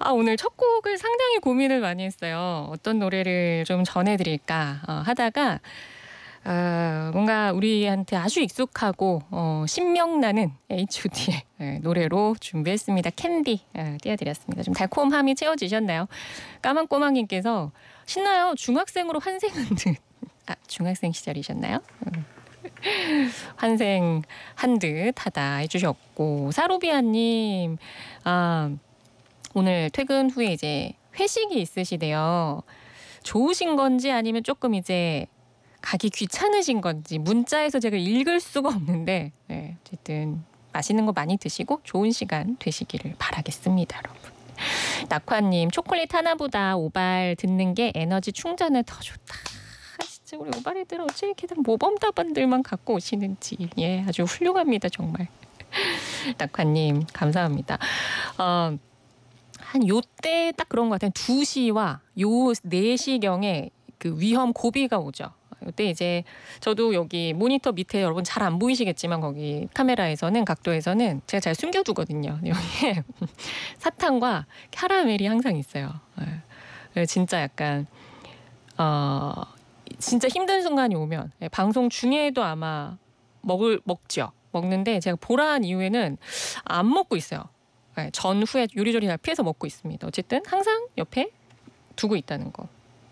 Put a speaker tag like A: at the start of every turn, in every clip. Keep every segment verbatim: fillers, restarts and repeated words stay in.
A: 아, 오늘 첫 곡을 상당히 고민을 많이 했어요. 어떤 노래를 좀 전해드릴까 어, 하다가 어, 뭔가 우리한테 아주 익숙하고 어, 신명나는 에이치 오 티의 네, 노래로 준비했습니다. 캔디 어, 띄워드렸습니다. 좀 달콤함이 채워지셨나요? 까만꼬망님께서 신나요? 중학생으로 환생한 듯. 아, 중학생 시절이셨나요? 음. 환생한 듯 하다 해주셨고, 사로비아님, 아, 오늘 퇴근 후에 이제 회식이 있으시대요. 좋으신 건지 아니면 조금 이제 가기 귀찮으신 건지 문자에서 제가 읽을 수가 없는데, 네, 어쨌든 맛있는 거 많이 드시고 좋은 시간 되시기를 바라겠습니다, 여러분. 낙화님, 초콜릿 하나보다 오발 듣는 게 에너지 충전에 더 좋다. 아, 진짜 우리 오발이들 어째 이렇게 다 모범답안들만 갖고 오시는지. 예, 아주 훌륭합니다, 정말. 낙화님, 감사합니다. 어, 한 요때 딱 그런 것 같아요. 두 시와 요 네 시경에 그 위험 고비가 오죠. 이때 이제 저도 여기 모니터 밑에 여러분 잘 안 보이시겠지만 거기 카메라에서는 각도에서는 제가 잘 숨겨두거든요. 여기에 사탕과 캐러멜이 항상 있어요. 네. 진짜 약간 어 진짜 힘든 순간이 오면 방송 중에도 아마 먹을 먹죠. 먹는데 제가 보라한 이후에는 안 먹고 있어요. 네, 전후에 요리조리 잘 피해서 먹고 있습니다. 어쨌든 항상 옆에 두고 있다는 거.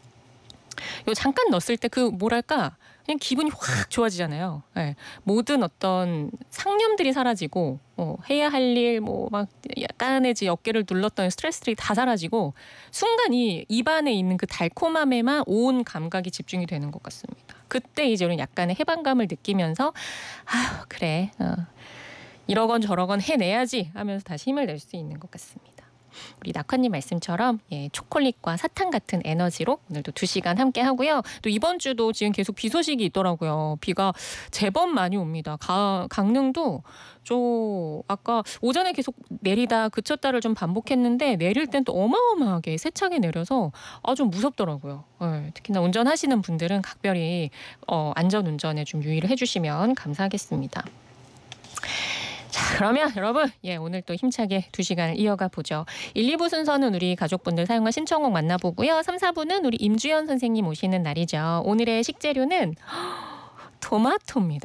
A: 요 잠깐 넣었을 때 그 뭐랄까 그냥 기분이 확 좋아지잖아요. 네. 모든 어떤 상념들이 사라지고 어, 해야 할 일 뭐 막 약간의 어깨를 눌렀던 스트레스들이 다 사라지고 순간 이 입안에 있는 그 달콤함에만 온 감각이 집중이 되는 것 같습니다. 그때 이제 우리는 약간의 해방감을 느끼면서 아 그래 어, 이러건 저러건 해내야지 하면서 다시 힘을 낼 수 있는 것 같습니다. 우리 낙화님 말씀처럼 예, 초콜릿과 사탕 같은 에너지로 오늘도 두 시간 함께 하고요. 또 이번 주도 지금 계속 비 소식이 있더라고요. 비가 제법 많이 옵니다. 가, 강릉도 저 아까 오전에 계속 내리다 그쳤다를 좀 반복했는데 내릴 땐 또 어마어마하게 세차게 내려서 아, 좀 무섭더라고요. 예, 특히나 운전하시는 분들은 각별히 어, 안전운전에 좀 유의를 해주시면 감사하겠습니다. 자, 그러면 여러분 예 오늘 또 힘차게 두 시간을 이어가 보죠. 일, 이 부 순서는 우리 가족분들 사용과 신청곡 만나보고요. 삼, 사 부는 우리 임주연 선생님 오시는 날이죠. 오늘의 식재료는 토마토입니다.